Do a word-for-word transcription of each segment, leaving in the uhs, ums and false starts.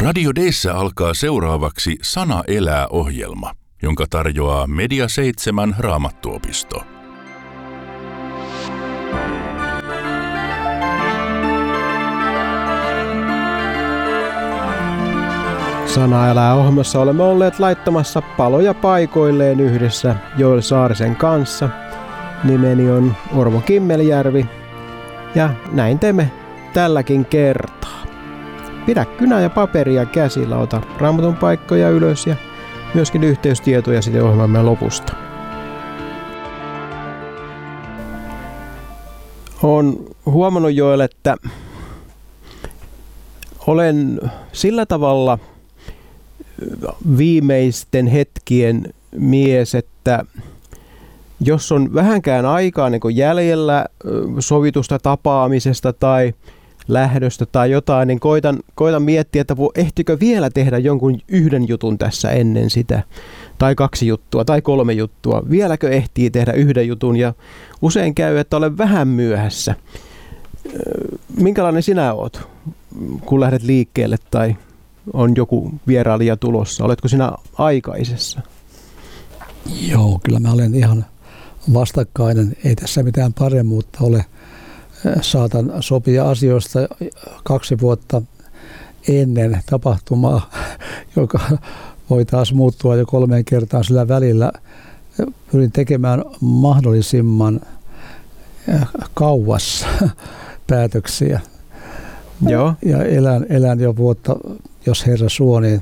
Radio D:ssä alkaa seuraavaksi Sana elää -ohjelma, jonka tarjoaa Media seitsemän Raamattuopisto. Sana elää -ohjelmassa olemme olleet laittamassa paloja paikoilleen yhdessä Joel Saarisen kanssa. Nimeni on Orvo Kimmeljärvi ja näin teemme tälläkin kertaa. Pidä kynä ja paperia käsillä, ota Raamatun paikkoja ylös ja myöskin yhteystietoja sitten ohjelmamme lopusta. Olen huomannut Joel, että olen sillä tavalla viimeisten hetkien mies, että jos on vähänkään aikaa niin kuin jäljellä sovitusta tapaamisesta tai lähdöstä tai jotain, niin koitan, koitan miettiä, että ehtikö vielä tehdä jonkun yhden jutun tässä ennen sitä, tai kaksi juttua, tai kolme juttua. Vieläkö ehtii tehdä yhden jutun, ja usein käy, että olen vähän myöhässä. Minkälainen sinä oot, kun lähdet liikkeelle, tai on joku vierailija tulossa? Oletko sinä aikaisessa? Joo, kyllä mä olen ihan vastakkainen. Ei tässä mitään paremmuutta ole. Saatan sopia asioista kaksi vuotta ennen tapahtumaa, joka voi taas muuttua jo kolmeen kertaan sillä välillä. Pyrin tekemään mahdollisimman kauas päätöksiä. Joo. Ja elän, elän jo vuotta, jos Herra suo, niin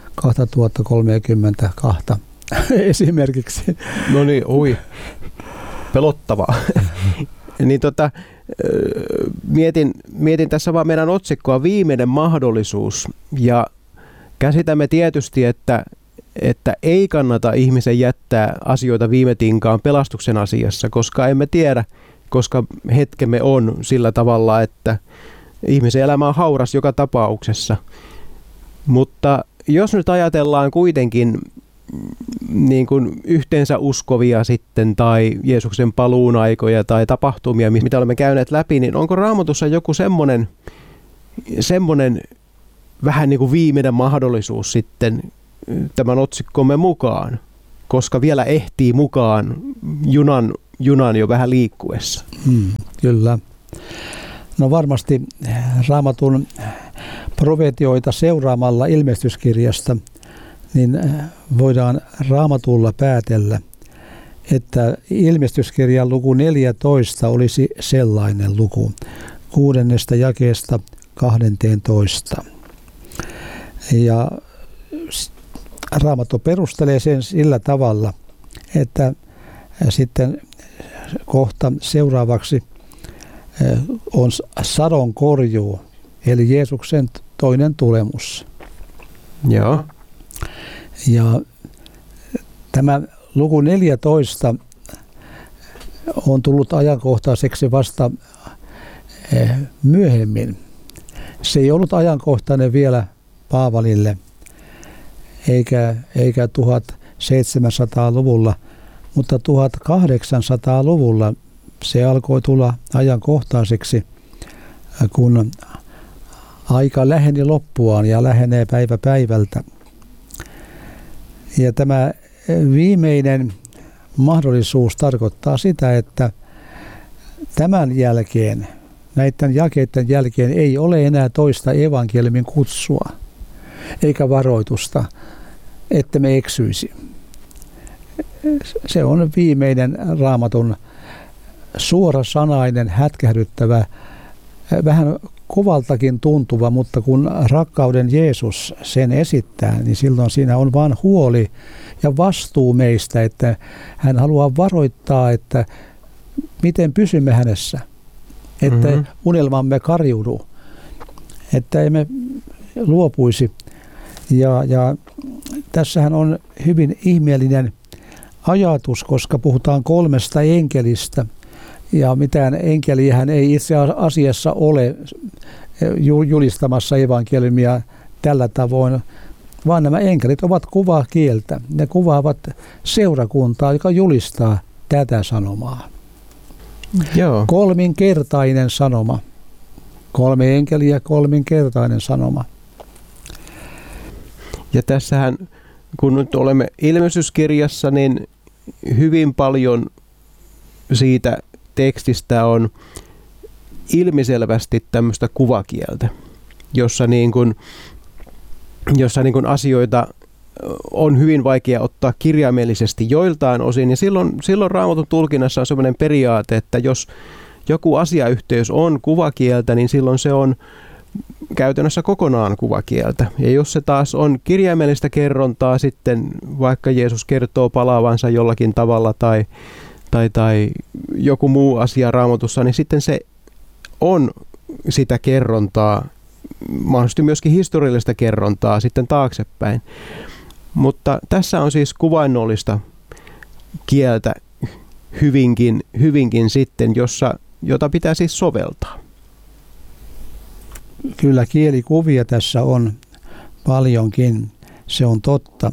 kaksituhattakolmekymmentäkaksi esimerkiksi. No niin, ui. Pelottavaa. Niin tota, mietin, mietin tässä vaan meidän otsikkoa viimeinen mahdollisuus, ja käsitämme tietysti, että, että ei kannata ihmisen jättää asioita viime tinkaan pelastuksen asiassa, koska emme tiedä, koska hetkemme on sillä tavalla, että ihmisen elämä on hauras joka tapauksessa. Mutta jos nyt ajatellaan kuitenkin niin kuin yhteensä uskovia sitten tai Jeesuksen paluun aikoja tai tapahtumia, mitä olemme käyneet läpi, niin onko Raamatussa joku semmoinen, semmoinen vähän niin kuin viimeinen mahdollisuus sitten tämän otsikkomme mukaan, koska vielä ehtii mukaan junan, junan jo vähän liikkuessa? Hmm, kyllä. No varmasti Raamatun profetioita seuraamalla ilmestyskirjasta niin voidaan Raamatulla päätellä, että ilmestyskirjan luku neljätoista olisi sellainen luku, kuudennesta jakeesta kahdenteentoista. Ja Raamattu perustelee sen sillä tavalla, että sitten kohta seuraavaksi on sadon korjuu, eli Jeesuksen toinen tulemus. Joo. Ja tämä luku neljätoista on tullut ajankohtaiseksi vasta myöhemmin. Se ei ollut ajankohtainen vielä Paavalille, eikä, eikä tuhatseitsemänsataaluvulla, mutta tuhatkahdeksansataaluvulla se alkoi tulla ajankohtaiseksi, kun aika läheni loppuaan ja lähenee päivä päivältä. Ja tämä viimeinen mahdollisuus tarkoittaa sitä, että tämän jälkeen, näiden jakeiden jälkeen ei ole enää toista evankeliumin kutsua eikä varoitusta, että me eksyisi. Se on viimeinen Raamatun suorasanainen, hätkähdyttävä, vähän kovaltakin tuntuva, mutta kun rakkauden Jeesus sen esittää, niin silloin siinä on vain huoli ja vastuu meistä, että hän haluaa varoittaa, että miten pysymme hänessä, että mm-hmm. unelmamme karjudu, että emme luopuisi. Ja, ja tässähän on hyvin ihmeellinen ajatus, koska puhutaan kolmesta enkelistä, ja mitään enkeliähän ei itse asiassa ole julistamassa evankeliumia tällä tavoin, vaan nämä enkelit ovat kuvakieltä. Ne kuvaavat seurakuntaa, joka julistaa tätä sanomaa. Joo. Kolminkertainen sanoma. Kolme enkeliä, kolminkertainen sanoma. Ja tässähän, kun nyt olemme ilmestyskirjassa, niin hyvin paljon siitä tekstistä on ilmiselvästi tämmöistä kuvakieltä, jossa, niin kuin, jossa niin kuin asioita on hyvin vaikea ottaa kirjaimellisesti joiltain osin. Ja silloin, silloin Raamatun tulkinnassa on sellainen periaate, että jos joku asiayhteys on kuvakieltä, niin silloin se on käytännössä kokonaan kuvakieltä. Ja jos se taas on kirjaimellistä kerrontaa, sitten vaikka Jeesus kertoo palaavansa jollakin tavalla tai, tai, tai joku muu asia Raamatussa, niin sitten se on sitä kerrontaa, mahdollisesti myöskin historiallista kerrontaa sitten taaksepäin. Mutta tässä on siis kuvainnollista kieltä hyvinkin, hyvinkin sitten, jossa, jota pitää siis soveltaa. Kyllä kielikuvia tässä on paljonkin, se on totta.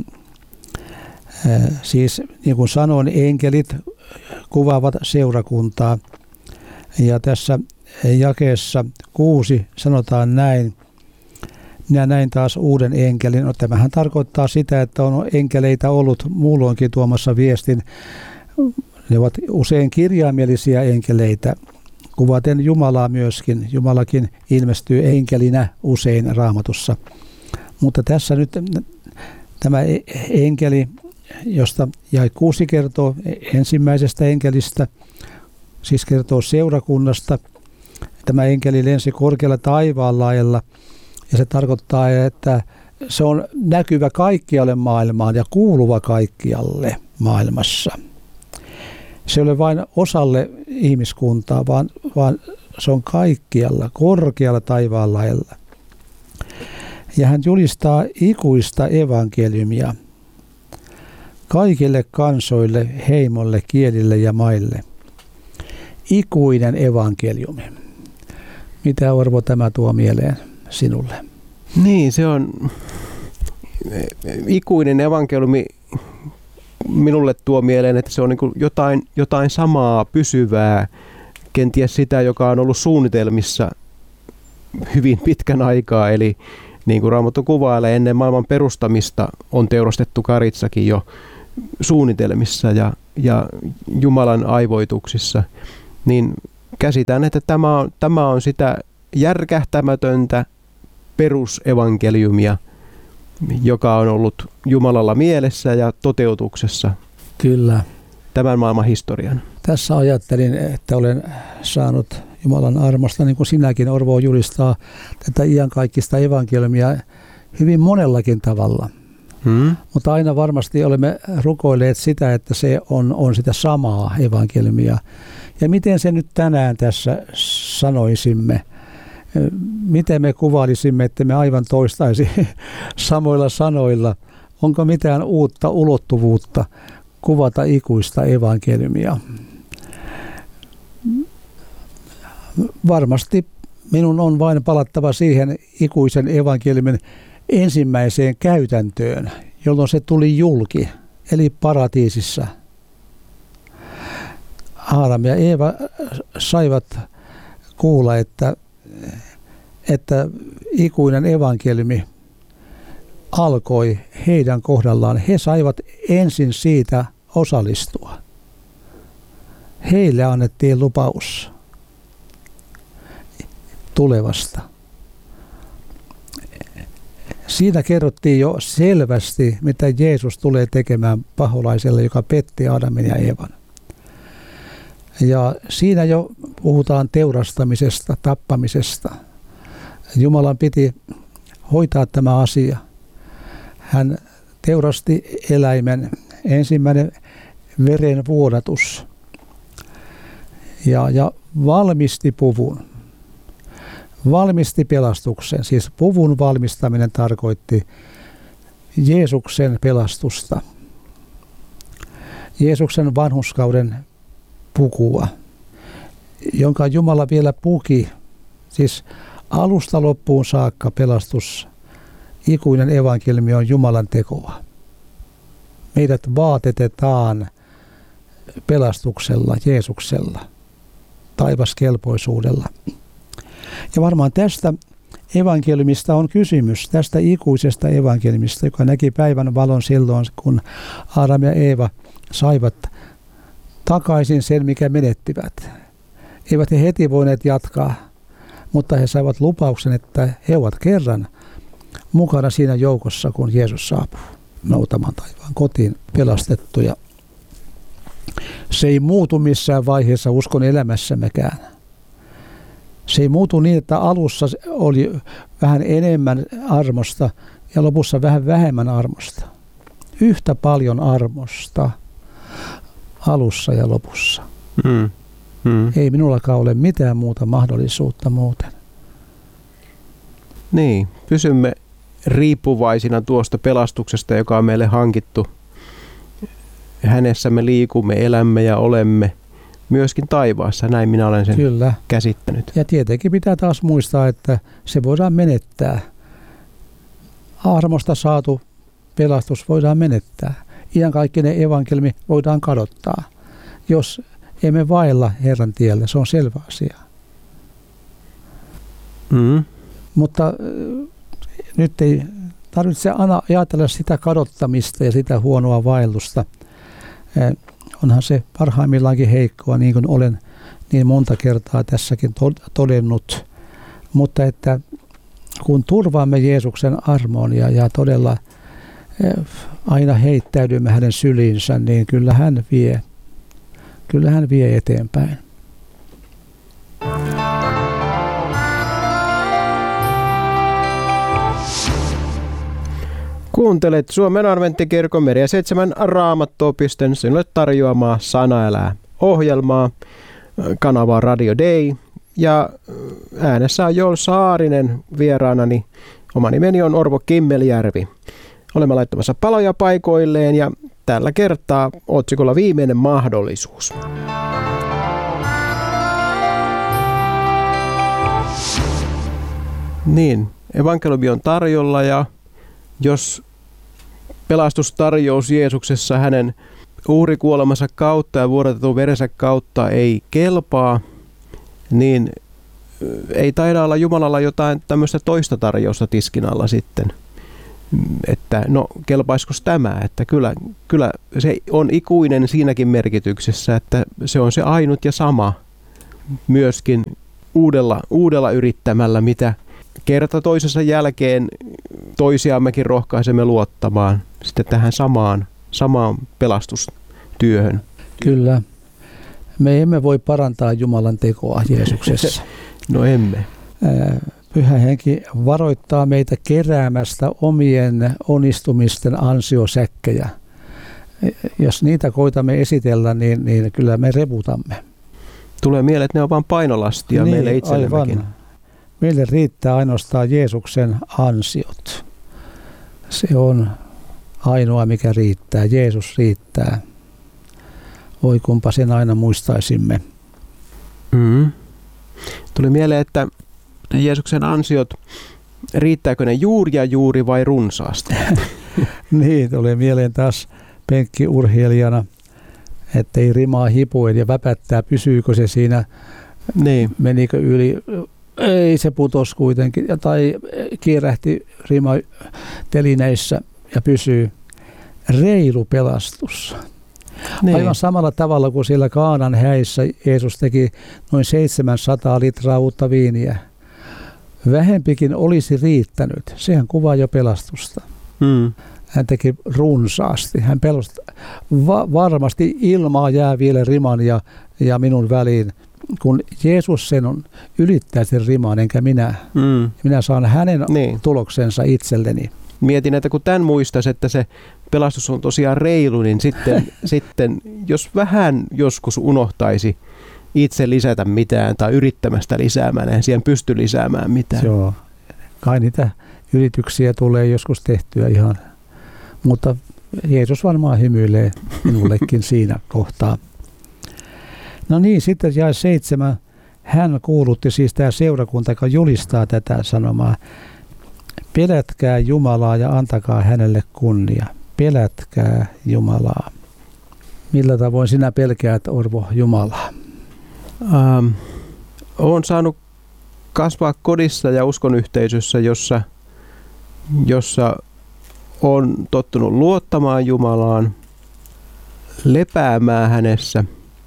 Siis niin kuin sanoin, enkelit kuvaavat seurakuntaa ja tässä jakeessa kuusi sanotaan näin. Minä näin taas uuden enkelin. No, tämähän tarkoittaa sitä, että on enkeleitä ollut muulloinkin tuomassa viestin. Ne ovat usein kirjaimellisia enkeleitä, kuvaten Jumalaa myöskin. Jumalakin ilmestyy enkelinä usein Raamatussa. Mutta tässä nyt tämä enkeli, josta jae kuusi kertoo ensimmäisestä enkelistä, siis kertoo seurakunnasta. Tämä enkeli lensi korkealla taivaan laella. Ja se tarkoittaa, että se on näkyvä kaikkialle maailmaan ja kuuluva kaikkialle maailmassa. Se ei ole vain osalle ihmiskuntaa, vaan, vaan se on kaikkialla, korkealla taivaan laella. Ja hän julistaa ikuista evankeliumia kaikille kansoille, heimolle, kielille ja maille. Ikuinen evankeliumi. Mitä, Orvo, tämä tuo mieleen sinulle? Niin, se on ikuinen evankeliumi minulle tuo mieleen, että se on niin kuin jotain, jotain samaa, pysyvää, kenties sitä, joka on ollut suunnitelmissa hyvin pitkän aikaa, eli niin kuin Raamattu kuvailee, ennen maailman perustamista on teurastettu karitsakin jo suunnitelmissa ja, ja Jumalan aivoituksissa, niin käsitän, että tämä on, tämä on sitä järkähtämätöntä perusevankeliumia, joka on ollut Jumalalla mielessä ja toteutuksessa. Kyllä. Tämän maailman historian. Tässä ajattelin, että olen saanut Jumalan armosta, niin kuin sinäkin, Orvo, julistaa tätä iankaikkista evankeliumia hyvin monellakin tavalla. Hmm. Mutta aina varmasti olemme rukoilleet sitä, että se on, on sitä samaa evankeliumia. Ja miten se nyt tänään tässä sanoisimme? Miten me kuvailisimme, että me aivan toistaisi samoilla sanoilla? Onko mitään uutta ulottuvuutta kuvata ikuista evankeliumia? Varmasti minun on vain palattava siihen ikuisen evankeliumin ensimmäiseen käytäntöön, jolloin se tuli julki, eli paratiisissa. Aadam ja Eeva saivat kuulla, että, että ikuinen evankeliumi alkoi heidän kohdallaan. He saivat ensin siitä osallistua. Heille annettiin lupaus tulevasta. Siinä kerrottiin jo selvästi, mitä Jeesus tulee tekemään paholaiselle, joka petti Aadamin ja Eevan. Ja siinä jo puhutaan teurastamisesta, tappamisesta. Jumalan piti hoitaa tämä asia. Hän teurasti eläimen, ensimmäinen verenvuodatus, ja, ja valmisti puvun. Valmisti pelastuksen, siis puvun valmistaminen tarkoitti Jeesuksen pelastusta. Jeesuksen vanhurskauden pukua, jonka Jumala vielä puki, siis alusta loppuun saakka pelastus, ikuinen evankeliumi on Jumalan tekoa. Meidät vaatetetaan pelastuksella, Jeesuksella, taivaskelpoisuudella. Ja varmaan tästä evankeliumista on kysymys, tästä ikuisesta evankeliumista, joka näki päivän valon silloin, kun Aadam ja Eeva saivat takaisin sen, mikä menettivät. Eivät he heti voineet jatkaa, mutta he saivat lupauksen, että he ovat kerran mukana siinä joukossa, kun Jeesus saapuu noutamaan taivaan kotiin pelastettuja. Se ei muutu missään vaiheessa uskon elämässämmekään. Se ei muutu niin, että alussa oli vähän enemmän armosta ja lopussa vähän vähemmän armosta. Yhtä paljon armosta alussa ja lopussa. Hmm. Hmm. Ei minullakaan ole mitään muuta mahdollisuutta muuten. Niin, pysymme riippuvaisina tuosta pelastuksesta, joka on meille hankittu. Hänessä me liikumme, elämme ja olemme myöskin taivaassa. Näin minä olen sen Kyllä. käsittänyt. Ja tietenkin pitää taas muistaa, että se voidaan menettää. Armosta saatu pelastus voidaan menettää. Iankaikkinen evankeliumi voidaan kadottaa, jos emme vailla Herran tiellä. Se on selvä asia. Mm. Mutta nyt ei tarvitse aina ajatella sitä kadottamista ja sitä huonoa vaellusta. Onhan se parhaimmillaankin heikkoa, niin kuin olen niin monta kertaa tässäkin todennut. Mutta että kun turvaamme Jeesuksen armoon ja, ja todella aina heittäydymme hänen syliinsä, niin kyllä hän vie, kyllä hän vie eteenpäin. Kuuntelet Suomen Adventtikirkon Media seitsemän Raamattu-opiston sinulle tarjoamaa Sana-elää -ohjelmaa. Kanava Radio Day ja äänessä on Joel Saarinen vieraanani. Oma nimeni on Orvo Kimmeljärvi. Olemme laittamassa paloja paikoilleen ja tällä kertaa otsikolla Viimeinen mahdollisuus. Niin, evankeliumi on tarjolla ja jos pelastustarjous Jeesuksessa hänen uhrikuolemansa kautta ja vuodatetun verensä kautta ei kelpaa, niin ei taida olla Jumalalla jotain tämmöistä toista tarjousta tiskin alla sitten. Että no, kelpaisiko tämä? Että kyllä, kyllä se on ikuinen siinäkin merkityksessä, että se on se ainut ja sama myöskin uudella, uudella yrittämällä, mitä kerta toisensa jälkeen toisiammekin rohkaisemme luottamaan sitten tähän samaan, samaan pelastustyöhön. Kyllä. Me emme voi parantaa Jumalan tekoa Jeesuksessa. No emme. Pyhä Henki varoittaa meitä keräämästä omien onnistumisten ansiosäkkejä. Jos niitä koitamme esitellä, niin, niin kyllä me reputamme. Tulee mieleen, että ne on vain painolastia niin, meille itsellemmekin. Aivan. Meille riittää ainoastaan Jeesuksen ansiot. Se on ainoa, mikä riittää. Jeesus riittää. Voi kumpa sen aina muistaisimme. Mm. Tuli mieleen, että Jeesuksen ansiot, riittääkö ne juuri ja juuri vai runsaasti? Niin, tuli mieleen taas penkkiurheilijana, että ei rimaa hipuen ja väpättää, pysyykö se siinä, niin. Menikö yli, ei se putosi kuitenkin, tai kierähti rimatelineissä ja pysyy. Reilu pelastus. Niin. Aivan samalla tavalla kuin siellä Kaanan häissä Jeesus teki noin seitsemänsataa litraa uutta viiniä. Vähempikin olisi riittänyt. Sehän kuvaa jo pelastusta. Hmm. Hän teki runsaasti. Hän pelasti. Va- varmasti ilmaa jää vielä riman ja, ja minun väliin. Kun Jeesus sen on, ylittää sen riman, enkä minä. Hmm. Minä saan hänen niin. tuloksensa itselleni. Mietin, että kun tämän muistaisi, että se pelastus on tosiaan reilu, niin sitten, sitten jos vähän joskus unohtaisi itse lisätä mitään tai yrittämästä lisäämään, eihän siihen pysty lisäämään mitään. Joo, kai niitä yrityksiä tulee joskus tehtyä ihan, mutta Jeesus varmaan hymyilee minullekin siinä kohtaa. No niin, sitten jae seitsemän. Hän kuulutti, siis tämä seurakunta, joka julistaa tätä sanomaa. Pelätkää Jumalaa ja antakaa hänelle kunnia. Pelätkää Jumalaa. Millä tavoin sinä pelkäät, Orvo, Jumalaa? Ähm, olen saanut kasvaa kodissa ja uskonyhteisössä, jossa, jossa on tottunut luottamaan Jumalaan, lepäämään hänessä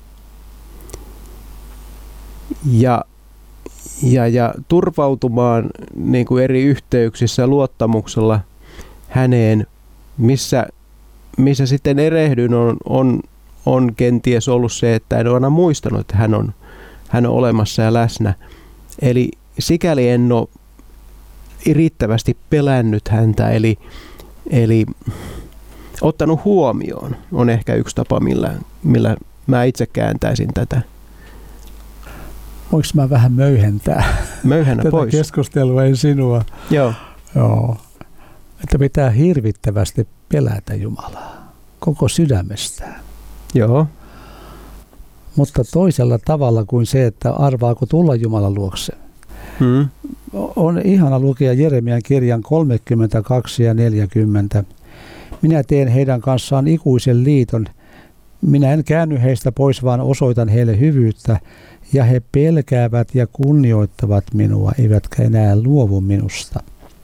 ja, ja, ja turvautumaan niin kuin eri yhteyksissä luottamuksella häneen, missä, missä sitten erehdyn on, on, on kenties ollut se, että en ole aina muistanut, että hän on, hän on olemassa ja läsnä. Eli sikäli en ole riittävästi pelännyt häntä, eli, eli ottanut huomioon on ehkä yksi tapa, millä, millä mä itse kääntäisin tätä. Voinko mä vähän möyhentää Möyhennä tätä pois. keskustelua, ei sinua? Joo. Joo. Että pitää hirvittävästi pelätä Jumalaa koko sydämestään. Joo. Mutta toisella tavalla kuin se, että arvaako tulla Jumalan luokse. Hmm. On ihana lukea Jeremian kirjan kolmekymmentäkaksi ja neljäkymmentä. Minä teen heidän kanssaan ikuisen liiton. Minä en käänny heistä pois, vaan osoitan heille hyvyyttä. Ja he pelkäävät ja kunnioittavat minua, eivätkä enää luovu minusta.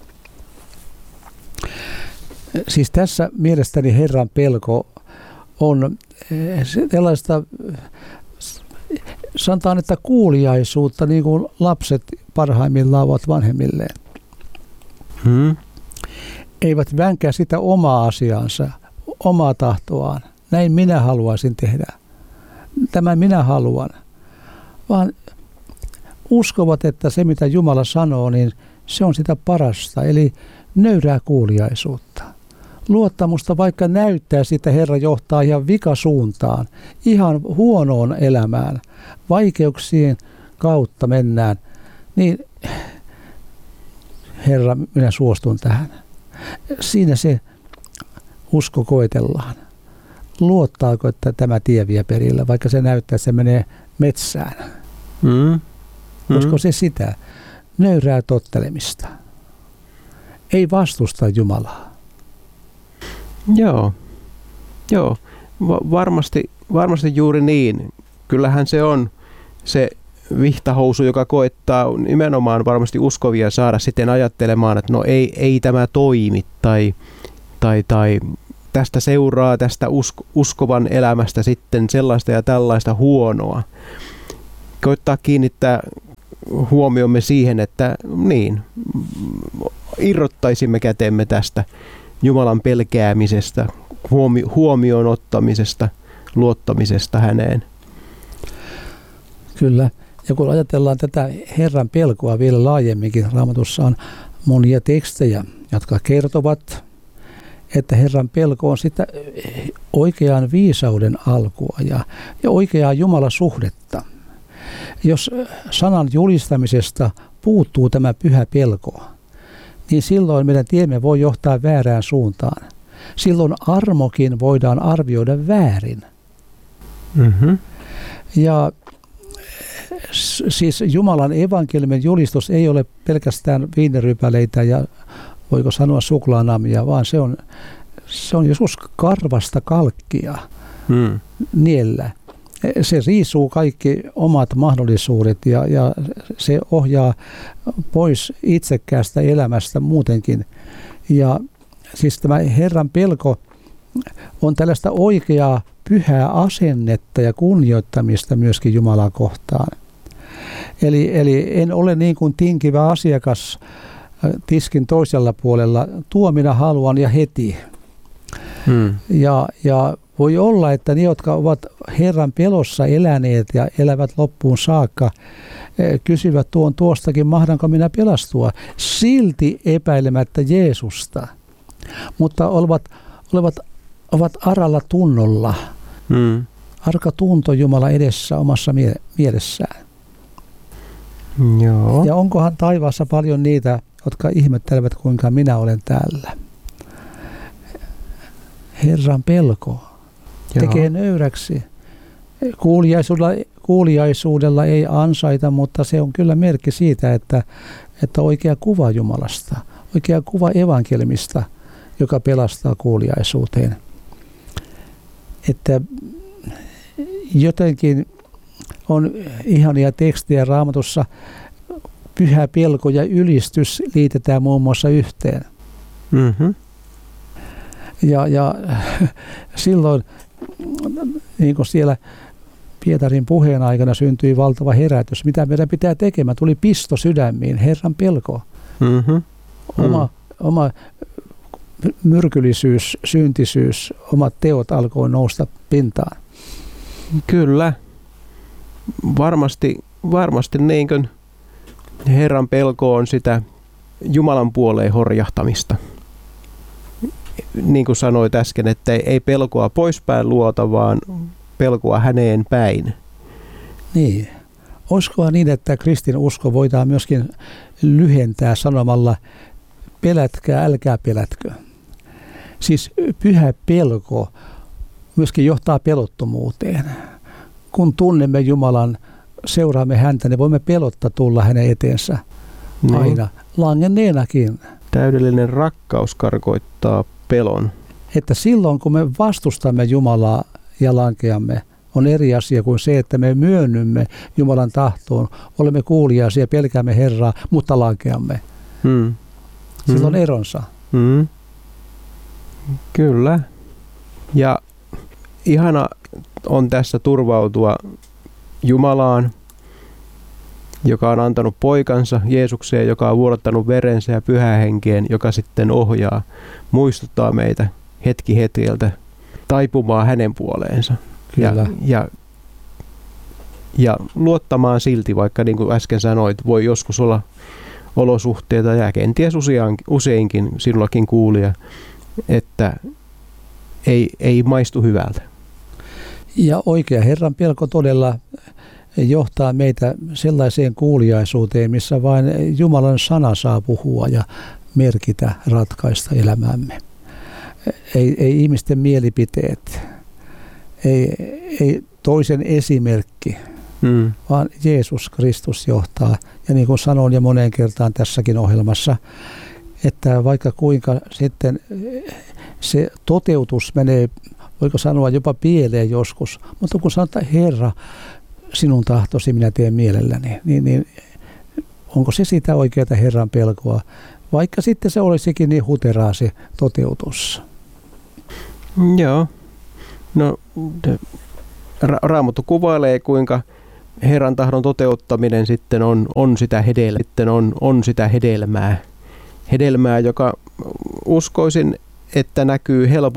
Siis tässä mielestäni Herran pelko on sellaista, sanotaan, että kuuliaisuutta, niin kuin lapset parhaimmillaan ovat vanhemmilleen. Hmm. Eivät vänkää sitä omaa asiaansa, omaa tahtoaan. Näin minä haluaisin tehdä. Tämän minä haluan. Vaan uskovat, että se mitä Jumala sanoo, niin se on sitä parasta. Eli nöyrää kuuliaisuutta. Luottamusta, vaikka näyttää sitä Herra johtaa ihan vikasuuntaan, ihan huonoon elämään, vaikeuksien kautta mennään, niin Herra, minä suostun tähän. Siinä se usko koetellaan. Luottaako, että tämä tie vie perille, vaikka se näyttää, että se menee metsään. Mm. Mm. Usko se sitä? Nöyrää tottelemista. Ei vastusta Jumalaa. Joo. Joo. Va- varmasti, varmasti juuri niin. Kyllähän se on se vihtahousu, joka koettaa nimenomaan varmasti uskovia saada sitten ajattelemaan, että no ei, ei tämä toimi tai, tai, tai tästä seuraa tästä usko, uskovan elämästä sitten sellaista ja tällaista huonoa. Koittaa kiinnittää huomiomme siihen, että niin, irrottaisimme kätemme tästä Jumalan pelkäämisestä, huomi, huomioon ottamisesta, luottamisesta häneen. Kyllä. Ja kun ajatellaan tätä Herran pelkoa vielä laajemminkin, Raamatussa on monia tekstejä, jotka kertovat, että Herran pelko on sitä oikean viisauden alkua ja, ja oikeaa Jumalasuhdetta. Jos sanan julistamisesta puuttuu tämä pyhä pelko, niin silloin meidän tiemme voi johtaa väärään suuntaan. Silloin armokin voidaan arvioida väärin. Mm-hmm. Ja siis Jumalan evankeliumin julistus ei ole pelkästään viinirypäleitä ja voiko sanoa suklaanamia, vaan se on, se on joskus karvasta kalkkia mm. niellä. Se riisuu kaikki omat mahdollisuudet ja, ja se ohjaa pois itsekkäästä elämästä muutenkin. Ja siis tämä Herran pelko on tällaista oikeaa pyhää asennetta ja kunnioittamista myöskin Jumalaa kohtaan. Eli, eli en ole niin kuin tinkivä asiakas tiskin toisella puolella, tuo minä haluan ja heti. Hmm. Ja, ja voi olla, että ne, jotka ovat Herran pelossa eläneet ja elävät loppuun saakka, kysyvät tuon tuostakin, mahdanko minä pelastua, silti epäilemättä Jeesusta, mutta olevat, olevat, ovat aralla tunnolla. Hmm. Arka tunto Jumala edessä omassa mie- mielessään. Joo. Ja onkohan taivaassa paljon niitä, jotka ihmettelevät, kuinka minä olen täällä. Herran pelko tekee Joo. nöyräksi. Kuuliaisuudella, kuuliaisuudella ei ansaita, mutta se on kyllä merkki siitä, että, että oikea kuva Jumalasta, oikea kuva evankeliumista, joka pelastaa kuuliaisuuteen. Että jotenkin on ihania tekstejä Raamatussa, pyhä pelko ja ylistys liitetään muun muassa yhteen. Mm-hmm. Ja, ja silloin, niin kuin siellä Pietarin puheen aikana syntyi valtava herätys, mitä meidän pitää tekemään, tuli pisto sydämiin, Herran pelko. Mm-hmm. Oma, Mm. oma myrkyllisyys, syntisyys, omat teot alkoi nousta pintaan. Kyllä. Varmasti, varmasti niin kuin Herran pelko on sitä Jumalan puoleen horjahtamista. Niin kuin sanoit äsken, että ei pelkoa poispäin luota, vaan pelkoa häneen päin. Niin. Olisikohan niin, että kristinusko voidaan myöskin lyhentää sanomalla pelätkää, älkää pelätkö. Siis pyhä pelko myöskin johtaa pelottomuuteen. Kun tunnemme Jumalan, seuraamme häntä, niin voimme pelotta tulla hänen eteensä Niin. aina, langenneenakin. Täydellinen rakkaus karkoittaa pelon. Että silloin kun me vastustamme Jumalaa ja lankeamme, on eri asia kuin se, että me myönnymme Jumalan tahtoon, olemme kuuliaisia ja pelkäämme Herraa, mutta lankeamme. Hmm. Sillä on Hmm. eronsa. Hmm. Kyllä. Ja ihana on tässä turvautua Jumalaan, joka on antanut poikansa Jeesukseen, joka on vuodattanut verensä ja pyhää henkeen, joka sitten ohjaa, muistuttaa meitä hetki hetkeltä taipumaan hänen puoleensa. Ja, ja, ja luottamaan silti, vaikka niin kuin äsken sanoit, voi joskus olla olosuhteita ja kenties useinkin sinullakin kuulija, että ei, ei maistu hyvältä. Ja oikea Herran pelko todella johtaa meitä sellaiseen kuuliaisuuteen, missä vain Jumalan sana saa puhua ja merkitä, ratkaista elämämme. Ei, ei ihmisten mielipiteet, ei, ei toisen esimerkki, hmm. vaan Jeesus Kristus johtaa. Ja niin kuin sanon jo moneen kertaan tässäkin ohjelmassa, että vaikka kuinka sitten se toteutus menee, voiko sanoa jopa pieleen joskus, mutta kun sanotaan, Herra, sinun tahtosi minä teen mielelläni, niin, niin onko se sitä oikeaa Herran pelkoa, vaikka sitten se olisikin niin huteraa se toteutus? Joo. No, Ra- Raamattu kuvailee, kuinka Herran tahdon toteuttaminen sitten on, on, sitä, hedel- sitten on, on sitä hedelmää. Hedelmää, joka uskoisin, että näkyy helpommin